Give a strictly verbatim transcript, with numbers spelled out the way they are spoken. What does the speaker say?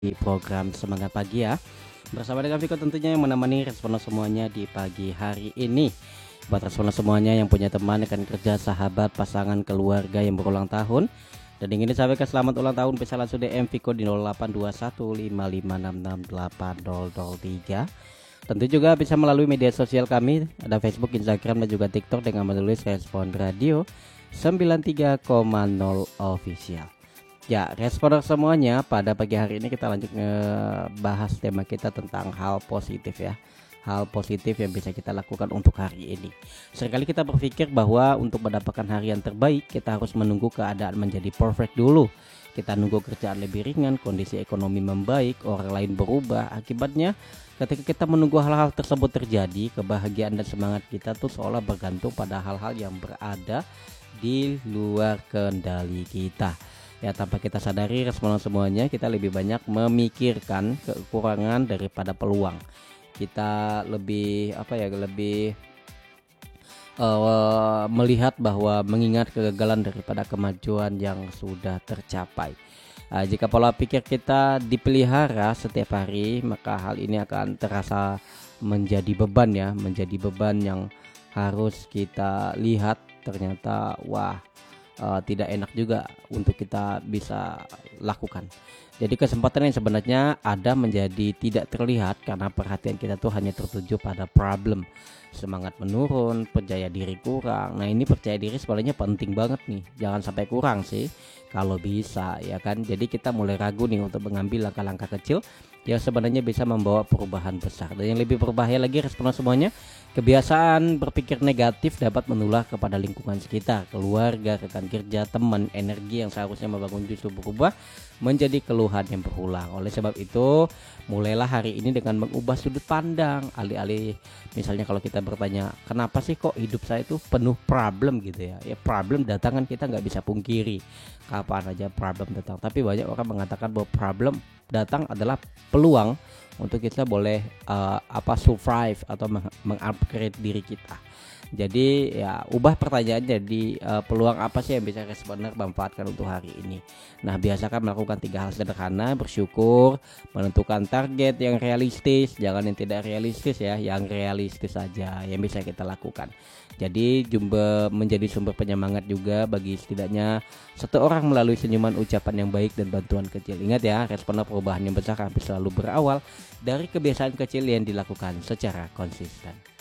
di program Semangat Pagi ya. Bersama dengan Viko tentunya yang menemani responden semuanya di pagi hari ini. Buat responden semuanya yang punya teman, rekan kerja, sahabat, pasangan, keluarga yang berulang tahun dan ingin disampaikan selamat ulang tahun, bisa langsung D M Viko di nol delapan dua satu lima lima enam enam delapan nol nol tiga. Tentu juga bisa melalui media sosial kami, ada Facebook, Instagram dan juga TikTok dengan menulis Respon Radio sembilan tiga koma nol Official. Ya, responder semuanya, pada pagi hari ini kita lanjut ngebahas tema kita tentang hal positif ya. Hal positif yang bisa kita lakukan untuk hari ini. Seringkali kita berpikir bahwa untuk mendapatkan hari yang terbaik, kita harus menunggu keadaan menjadi perfect dulu. Kita nunggu kerjaan lebih ringan, kondisi ekonomi membaik, orang lain berubah. Akibatnya ketika kita menunggu hal-hal tersebut terjadi, kebahagiaan dan semangat kita tuh seolah bergantung pada hal-hal yang berada di luar kendali kita. Ya, tanpa kita sadari responden semuanya, kita lebih banyak memikirkan kekurangan daripada peluang. Kita lebih apa ya, lebih uh, melihat bahwa mengingat kegagalan daripada kemajuan yang sudah tercapai. Uh, jika pola pikir kita dipelihara setiap hari, maka hal ini akan terasa menjadi beban ya, menjadi beban yang harus kita lihat ternyata wah Uh, tidak enak juga untuk kita bisa lakukan. Jadi kesempatan yang sebenarnya ada menjadi tidak terlihat karena perhatian kita tuh hanya tertuju pada problem. Semangat menurun, percaya diri kurang. Nah, ini percaya diri sebenarnya penting banget nih. Jangan sampai kurang sih kalau bisa ya kan. Jadi kita mulai ragu nih untuk mengambil langkah-langkah kecil yang sebenarnya bisa membawa perubahan besar. Dan yang lebih berbahaya lagi responden semuanya, kebiasaan berpikir negatif dapat menular kepada lingkungan sekitar, keluarga, rekan kerja, teman. Energi yang seharusnya membangun justru berubah menjadi keluhan yang berulang. Oleh sebab itu, mulailah hari ini dengan mengubah sudut pandang. Alih-alih misalnya kalau kita bertanya, kenapa sih kok hidup saya itu penuh problem gitu ya. Ya, problem datang kan kita nggak bisa pungkiri. Kapan aja problem datang. Tapi banyak orang mengatakan bahwa problem datang adalah peluang untuk kita boleh uh, apa survive atau mengupgrade diri kita. Jadi ya, ubah pertanyaan jadi uh, peluang apa sih yang bisa responden manfaatkan untuk hari ini. Nah, biasakan melakukan tiga hal sederhana: bersyukur, menentukan target yang realistis, jangan yang tidak realistis ya, yang realistis saja yang bisa kita lakukan. Jadi jumlah menjadi sumber penyemangat juga bagi setidaknya satu orang melalui senyuman, ucapan yang baik dan bantuan kecil. Ingat ya, responden perubahan yang besar hampir selalu berawal dari kebiasaan kecil yang dilakukan secara konsisten.